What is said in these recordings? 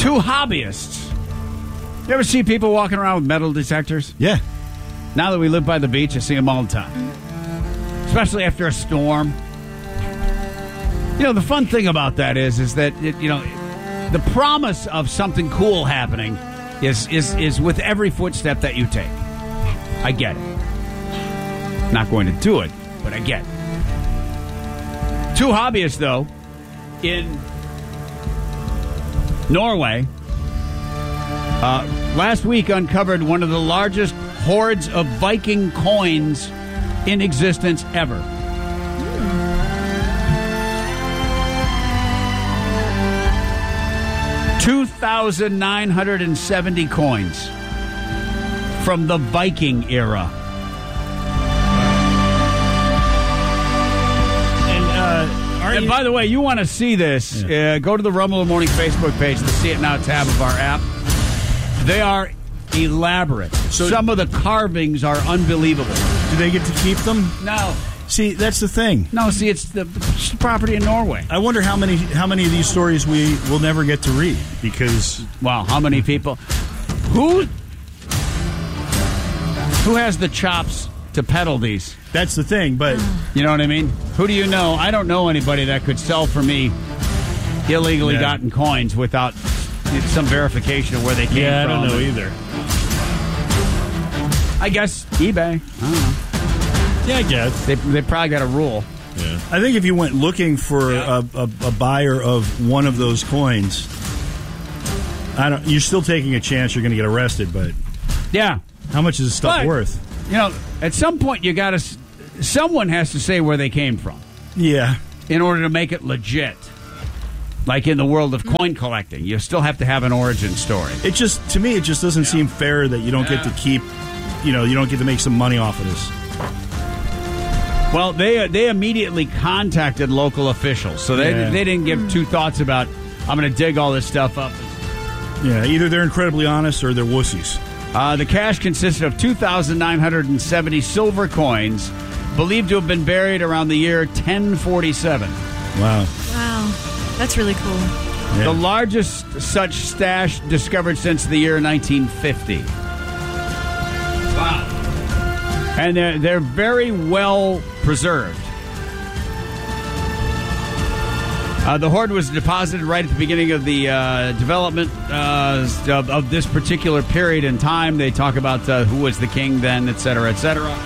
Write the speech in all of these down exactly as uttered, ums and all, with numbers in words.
Two hobbyists. You ever see people walking around with metal detectors? Yeah. Now that we live by the beach, I see them all the time. Especially after a storm. You know, the fun thing about that is, is that, it, you know, the promise of something cool happening is, is, is with every footstep that you take. I get it. Not going to do it, but I get it. Two hobbyists, though, in Norway, uh, last week uncovered one of the largest hoards of Viking coins in existence ever. two thousand nine hundred seventy coins from the Viking era. And, uh, and you- by the way, you want to see this, Yeah. uh, go to the Rumble in the Morning Facebook page, the See It Now tab of our app. They are elaborate. So- Some of the carvings are unbelievable. do they get to keep them? No. See, that's the thing. No, see, it's the property in Norway. I wonder how many how many of these stories we will never get to read because Wow, how many people? Who who has the chops to peddle these? that's the thing. But You know what I mean? Who do you know? I don't know anybody that could sell for me illegally Yeah. gotten coins without some verification of where they came Yeah, I from. don't know either. I guess eBay. I don't know. Yeah, I guess. They, they probably got a rule. Yeah. I think if you went looking for a, a, a buyer of one of those coins, I don't. You're still taking a chance you're going to get arrested. But Yeah. how much is this stuff But, worth? You know, at some point you got to. Someone has to say where they came from Yeah. in order to make it legit. Like in the world of coin collecting, you still have to have an origin story. It just to me, it just doesn't seem fair that you don't get to keep. You know, you don't get to make some money off of this. Well, they they immediately contacted local officials, so they Yeah. they didn't give two thoughts about I'm going to dig all this stuff up. Yeah, either they're incredibly honest or they're wussies. Uh, the cache consisted of two thousand nine hundred seventy silver coins, believed to have been buried around the year ten forty-seven. Wow. Wow. That's really cool. Yeah. The largest such stash discovered since the year nineteen fifty. Wow. And they're, they're very well preserved. Uh, the hoard was deposited right at the beginning of the uh, development uh, of, of this particular period in time. They talk about uh, who was the king then, et cetera, et cetera.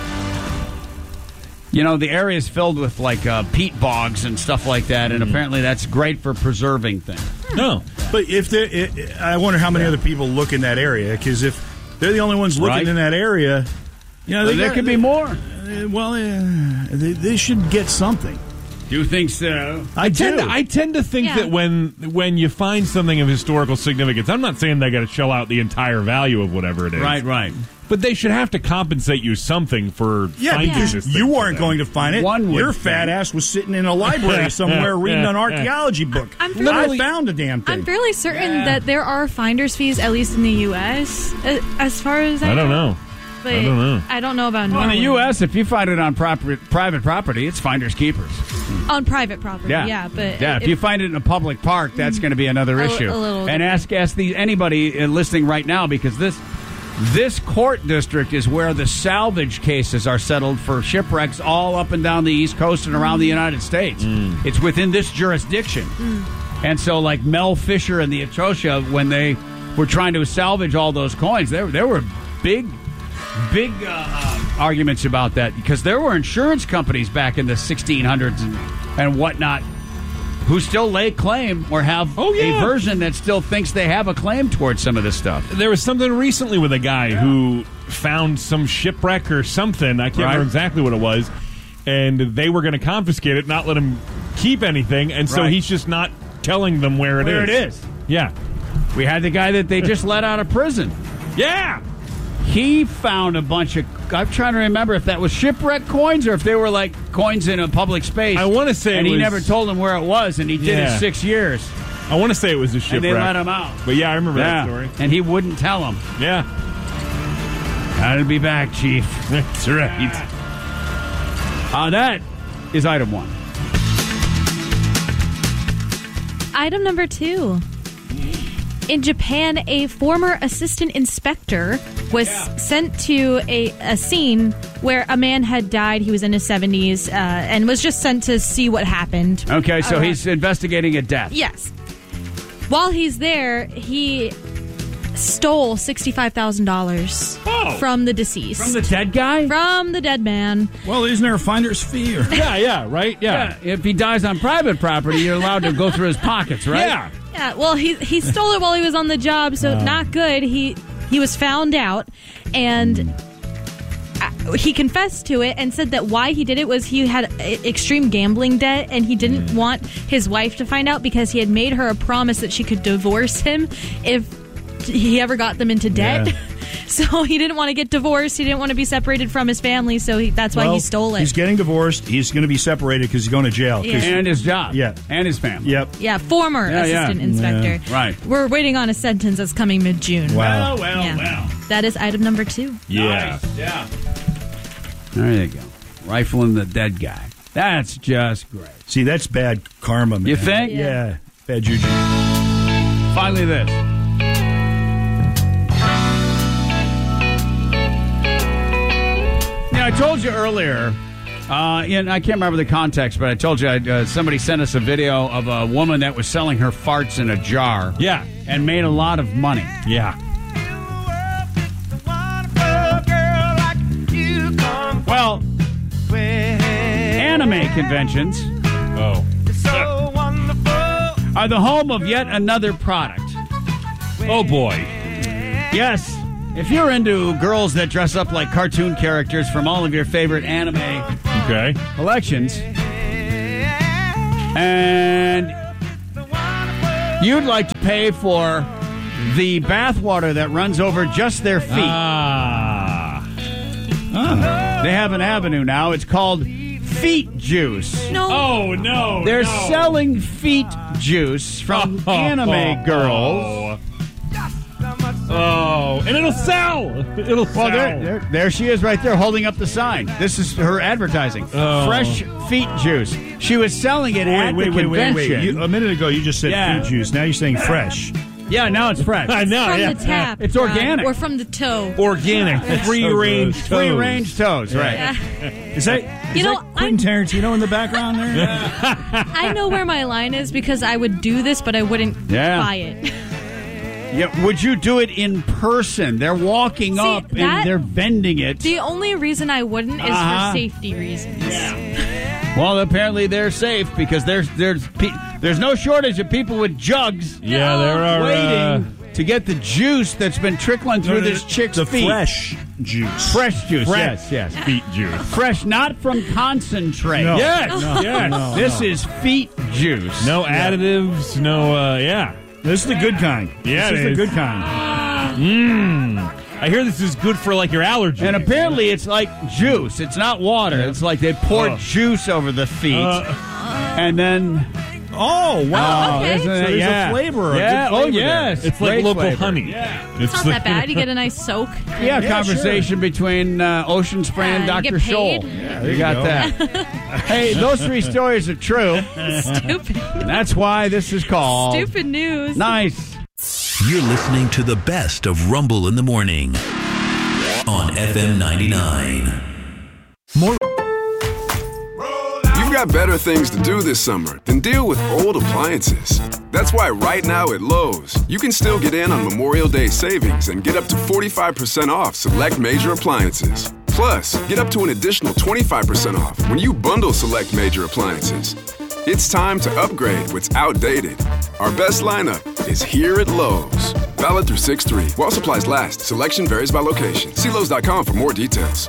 You know, the area is filled with, like, uh, peat bogs and stuff like that, and apparently that's great for preserving things. No. But if they, it, I wonder how many other people look in that area because if they're the only ones looking Right. in that area, you know, Well, they there got- could be more. Uh, well, uh, they, they should get something. You think so? I, I tend do. to, I tend to think Yeah. that when when you find something of historical significance, I'm not saying they got to shell out the entire value of whatever it is. Right, right. But they should have to compensate you something for yeah, finding because this thing you for weren't them. going to find it. One would Your think. fat ass was sitting in a library somewhere reading an archaeology book. I'm I fairly- found a damn thing. I'm fairly certain Yeah. that there are finder's fees, at least in the U S, uh, as far as I, I don't know. But I don't know. I don't know about Well, in Norway. the U S, if you find it on proper, private property, it's finders keepers. On private property, Yeah, yeah. But yeah, if, you find it in a public park, that's going to be another A- issue. a little and ask ask the, anybody uh, listening right now because this this court district is where the salvage cases are settled for shipwrecks all up and down the East Coast and around the United States. It's within this jurisdiction, and so like Mel Fisher and the Etosha, when they were trying to salvage all those coins, there there were big. Big uh, uh, arguments about that because there were insurance companies back in the sixteen hundreds and, and whatnot who still lay claim or have Oh, yeah. a version that still thinks they have a claim towards some of this stuff. There was something recently with a guy who found some shipwreck or something. I can't Right. remember exactly what it was. And they were going to confiscate it, not let him keep anything. And so Right. he's just not telling them where it Where is. it is. Yeah. We had the guy that they just let out of prison. Yeah. He found a bunch of. I'm trying to remember if that was shipwreck coins or if they were like coins in a public space. I wanna say and it he was- never told him where it was, and he did Yeah. his six years, I want to say it was a and shipwreck. they let him out. But yeah, I remember Yeah, that story. and he wouldn't tell him. Yeah. I'll be back, Chief. That's right. Uh, that is item one. Item number two. In Japan, a former assistant inspector was Yeah. sent to a, a scene where a man had died. He was in his seventies uh, and was just sent to see what happened. Okay, so Uh, he's investigating a death. Yes. While he's there, he stole sixty-five thousand dollars Oh. from the deceased. From the dead guy? From the dead man. Well, isn't there a finder's fee? Or? Yeah, yeah, right? Yeah. Yeah, if he dies on private property, you're allowed to go through his pockets, right? Yeah. Yeah, well, he he stole it while he was on the job, so not good. He he was found out, and uh, he confessed to it and said that why he did it was he had a- extreme gambling debt, and he didn't want his wife to find out because he had made her a promise that she could divorce him if he ever got them into debt. Yeah. So he didn't want to get divorced. He didn't want to be separated from his family, so he, that's why Well, he stole it. He's getting divorced. He's going to be separated because he's going to jail. 'Cause- Yeah. And his job. Yeah. And his family. Yep. yeah, former Yeah, yeah. assistant inspector. Yeah, right. We're waiting on a sentence that's coming mid-June. Wow. Well, well, Yeah. well. That is item number two. Yeah. Nice. Yeah. There you go. Rifling the dead guy. That's just great. See, that's bad karma, man. You think? Yeah. Yeah. Bad juju. Finally, this. Yeah, I told you earlier, uh, and I can't remember the context, but I told you uh, somebody sent us a video of a woman that was selling her farts in a jar. Yeah. And made a lot of money. Yeah. Well, anime conventions Oh. are the home of yet another product. Oh, boy. Yes, if you're into girls that dress up like cartoon characters from all of your favorite anime Okay. collections, and you'd like to pay for the bathwater that runs over just their feet. Ah. They have an avenue now. It's called Feet Juice. No. Oh, no. They're no. selling feet juice from anime girls. Oh, and it'll sell. It'll sell. Well, there, there, there she is right there holding up the sign. This is her advertising. Oh. Fresh feet juice. She was selling it at Wait, the wait, wait, wait, convention. wait. You, a minute ago, you just said Yeah. fruit juice. Now you're saying fresh. Yeah, now it's fresh. I know. From yeah. the tap. It's Rob, organic. Or from the toe. Organic, free range, toes. Free range toes, right. Is that, is You know, that Quentin Tarantino in the background there? I know where my line is because I would do this, but I wouldn't Yeah. buy it. Yeah, would you do it in person? They're walking See, up that- and they're vending it. The only reason I wouldn't is Uh-huh. for safety reasons. Well, apparently they're safe because there's there's pe- there's no shortage of people with jugs Yeah, there are. waiting Uh, to get the juice that's been trickling through No, no, this no, chick's the feet. fresh juice. Fresh juice, fresh yes, yes. feet juice. Fresh, not from concentrate. No. Yes, No, yes. no. This is feet juice. No additives, no, uh, yeah. This is the good kind. Yeah, this is it the is. good kind. Mmm. I hear this is good for, like, your allergies. And apparently it's like juice. It's not water. It's like they poured Oh. juice over the feet. Uh, and then... Oh, wow. okay. isn't So it? there's a yeah. flavor, a Yeah. good Oh, flavor there. yes. it's like Great local flavor. honey. Yeah. It's It's not that bad. You get a nice soak. Yeah, Yeah, conversation between uh, Ocean Spray and Yeah, you Doctor get paid. Scholl. Yeah, you there you got go. that. Hey, those three stories are true. Stupid. And that's why this is called Stupid news. Nice. You're listening to the best of Rumble in the Morning on F M ninety-nine. More. You've got better things to do this summer than deal with old appliances. That's why right now at Lowe's, you can still get in on Memorial Day savings and get up to forty-five percent off select major appliances. Plus, get up to an additional twenty-five percent off when you bundle select major appliances. It's time to upgrade what's outdated. Our best lineup is here at Lowe's. Valid through six three. While supplies last, selection varies by location. See Lowe's dot com for more details.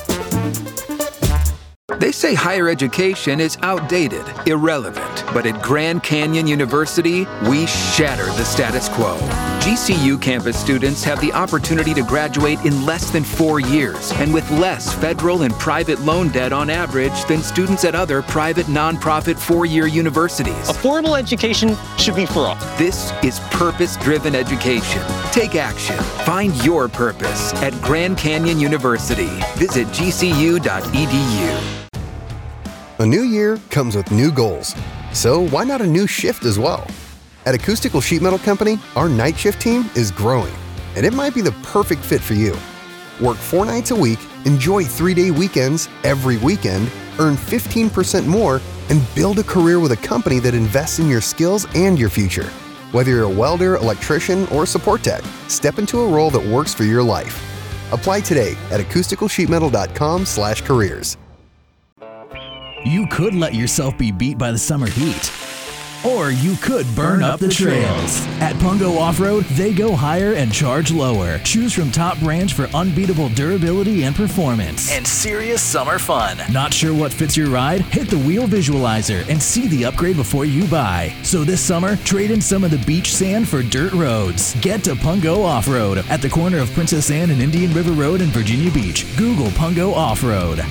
They say higher education is outdated, irrelevant. But at Grand Canyon University, we shatter the status quo. G C U campus students have the opportunity to graduate in less than four years and with less federal and private loan debt on average than students at other private nonprofit four-year universities. Affordable education should be for all. This is purpose-driven education. Take action. Find your purpose at Grand Canyon University. Visit G C U dot E D U. A new year comes with new goals. So why not a new shift as well? At Acoustical Sheet Metal Company, our night shift team is growing, and it might be the perfect fit for you. Work four nights a week, enjoy three-day weekends every weekend, earn fifteen percent more, and build a career with a company that invests in your skills and your future. Whether you're a welder, electrician, or support tech, step into a role that works for your life. Apply today at acoustical sheet metal dot com slash careers. You could let yourself be beat by the summer heat. Or you could burn up the trails. At Pungo Off-Road, they go higher and charge lower. Choose from top brands for unbeatable durability and performance. And serious summer fun. Not sure what fits your ride? Hit the wheel visualizer and see the upgrade before you buy. So this summer, trade in some of the beach sand for dirt roads. Get to Pungo Off-Road at the corner of Princess Anne and Indian River Road in Virginia Beach. Google Pungo Off-Road.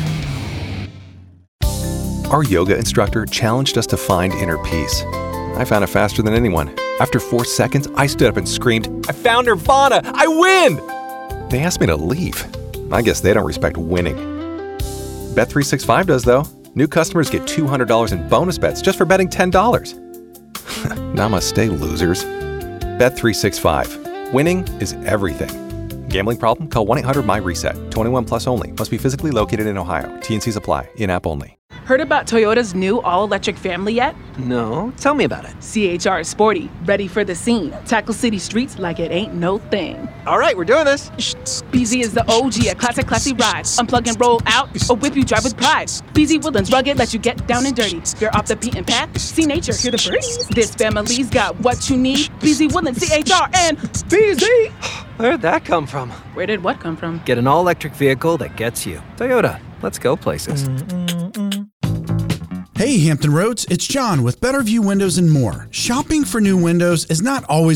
Our yoga instructor challenged us to find inner peace. I found it faster than anyone. After four seconds, I stood up and screamed, "I found Nirvana! I win!" They asked me to leave. I guess they don't respect winning. Bet three sixty-five does, though. New customers get two hundred dollars in bonus bets just for betting ten dollars. Namaste, losers. Bet three sixty-five. Winning is everything. Gambling problem? Call one eight hundred M Y reset. twenty-one plus only. Must be physically located in Ohio. T and Cs apply. In-app only. Heard about Toyota's new all-electric family yet? No, tell me about it. C H R is sporty, ready for the scene. Tackle city streets like it ain't no thing. All right, we're doing this. B Z is the O G, a classic, classy ride. Unplug and roll out, or whip you drive with pride. B Z Woodlands rugged, let you get down and dirty. You're off the beaten path, see nature, hear the birds. This family's got what you need. B Z Woodlands, C H R, and B Z. Where'd that come from? Where did what come from? Get an all-electric vehicle that gets you. Toyota, let's go places. Mm-mm-mm. Hey, Hampton Roads, it's John with Better View Windows and More. Shopping for new windows is not always